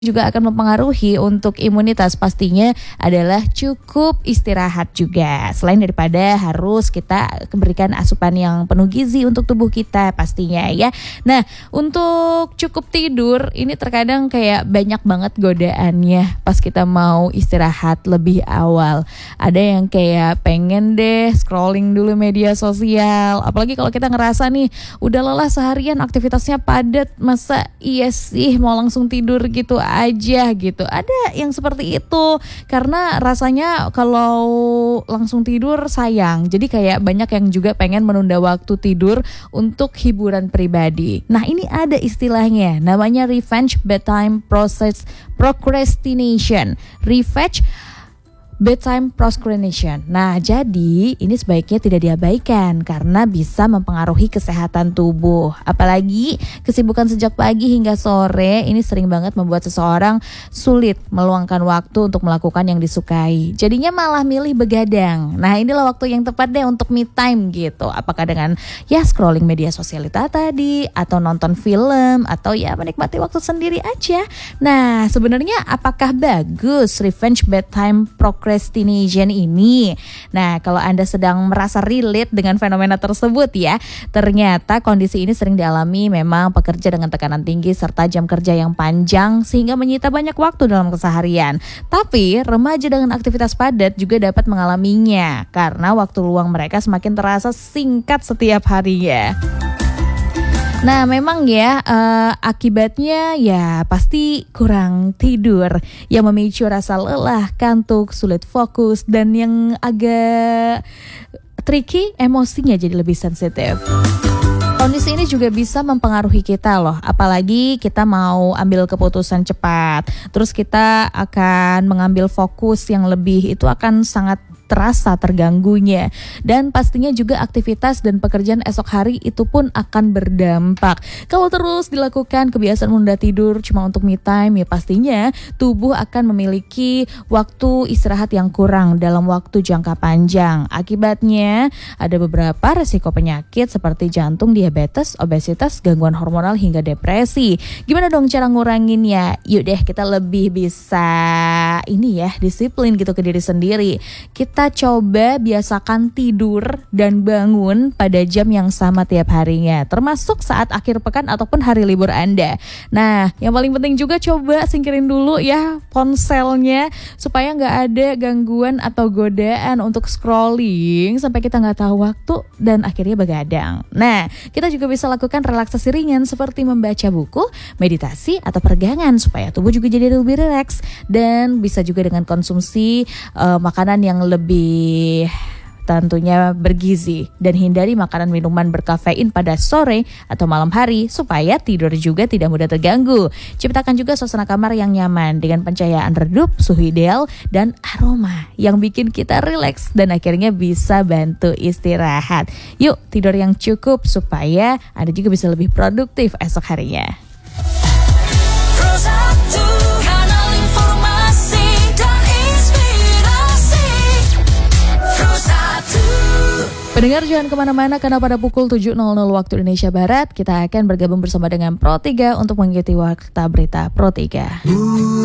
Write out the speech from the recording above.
juga akan mempengaruhi untuk imunitas, pastinya adalah cukup istirahat juga. Selain daripada harus kita berikan asupan yang penuh gizi untuk tubuh kita pastinya ya. Nah, untuk cukup tidur ini terkadang kayak banyak banget godaannya pas kita mau istirahat lebih awal. Ada yang kayak pengen deh scrolling dulu media sosial, apalagi kalau kita ngerasa nih udah lelah seharian, aktivitasnya padat, masa iya sih mau langsung tidur gitu aja gitu. Ada yang seperti itu karena rasanya kalau langsung tidur sayang. Jadi kayak banyak yang juga pengen menunda waktu tidur untuk hiburan pribadi. Nah, ini ada istilahnya namanya revenge bedtime procrastination. Revenge bedtime procrastination. Nah, jadi ini sebaiknya tidak diabaikan karena bisa mempengaruhi kesehatan tubuh. Apalagi kesibukan sejak pagi hingga sore ini sering banget membuat seseorang sulit meluangkan waktu untuk melakukan yang disukai. Jadinya malah milih begadang. Nah, inilah waktu yang tepat deh untuk me time gitu. Apakah dengan ya scrolling media sosialita tadi, atau nonton film, atau ya menikmati waktu sendiri aja. Nah, sebenarnya apakah bagus revenge bedtime procrastination ini? Nah, kalau Anda sedang merasa relate dengan fenomena tersebut ya, ternyata kondisi ini sering dialami memang pekerja dengan tekanan tinggi serta jam kerja yang panjang sehingga menyita banyak waktu dalam keseharian. Tapi remaja dengan aktivitas padat juga dapat mengalaminya karena waktu luang mereka semakin terasa singkat setiap harinya. Nah, memang ya akibatnya ya pasti kurang tidur yang memicu rasa lelah, kantuk, sulit fokus, dan yang agak tricky emosinya jadi lebih sensitif. Kondisi ini juga bisa mempengaruhi kita loh, apalagi kita mau ambil keputusan cepat. Terus kita akan mengambil fokus yang lebih, itu akan sangat terasa terganggunya. Dan pastinya juga aktivitas dan pekerjaan esok hari itu pun akan berdampak. Kalau terus dilakukan kebiasaan menunda tidur cuma untuk me time, ya pastinya tubuh akan memiliki waktu istirahat yang kurang dalam waktu jangka panjang. Akibatnya ada beberapa resiko penyakit seperti jantung, diabetes, obesitas, gangguan hormonal hingga depresi. Gimana dong cara nguranginnya? Yuk deh kita lebih bisa ini ya, disiplin gitu ke diri sendiri. Kita coba biasakan tidur dan bangun pada jam yang sama tiap harinya, termasuk saat akhir pekan ataupun hari libur Anda. Nah, yang paling penting juga coba singkirin dulu ya ponselnya supaya nggak ada gangguan atau godaan untuk scrolling sampai kita nggak tahu waktu dan akhirnya begadang. Nah, kita juga bisa lakukan relaksasi ringan seperti membaca buku, meditasi, atau peregangan supaya tubuh juga jadi lebih rileks, dan bisa juga dengan konsumsi makanan yang lebih tentunya bergizi, dan hindari makanan minuman berkafein pada sore atau malam hari supaya tidur juga tidak mudah terganggu. Ciptakan juga suasana kamar yang nyaman dengan pencahayaan redup, suhu ideal, dan aroma yang bikin kita rileks dan akhirnya bisa bantu istirahat. Yuk tidur yang cukup supaya Anda juga bisa lebih produktif esok harinya. Pendengar jangan kemana-mana karena pada pukul 7.00 waktu Indonesia Barat kita akan bergabung bersama dengan Pro 3 untuk mengikuti Warta Berita Pro 3.